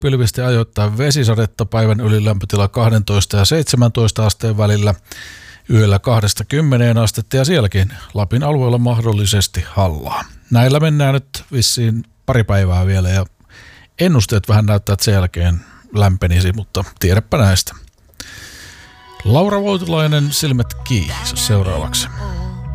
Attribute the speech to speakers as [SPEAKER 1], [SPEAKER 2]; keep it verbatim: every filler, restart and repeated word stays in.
[SPEAKER 1] pilvistä ajoittain vesisadetta, päivän ylilämpötila kaksitoista ja seitsemäntoista asteen välillä, yöllä kahdesta kymmeneen astetta ja sielläkin Lapin alueella mahdollisesti hallaa. Näillä mennään nyt vissiin pari päivää vielä ja ennusteet vähän näyttää, että sen jälkeen lämpenisi, mutta tiedäpä näistä. Laura Voutilainen, Silmät kiinni seuraavaksi.